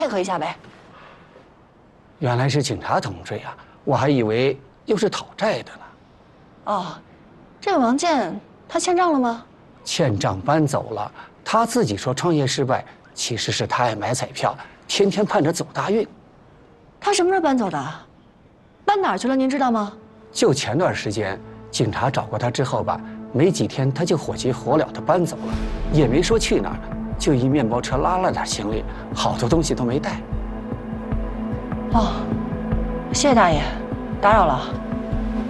配合一下呗。 原来是警察同志呀，我还以为又是讨债的呢。 哦，这个王建他欠账了吗？ 欠账搬走了，他自己说创业失败，其实是他爱买彩票，天天盼着走大运。 他什么时候搬走的？搬哪儿去了？您知道吗？ 就前段时间，警察找过他之后吧，没几天他就火急火燎地搬走了，也没说去哪儿，就一面包车拉了点行李，好多东西都没带。 哦，谢谢大爷，打扰了。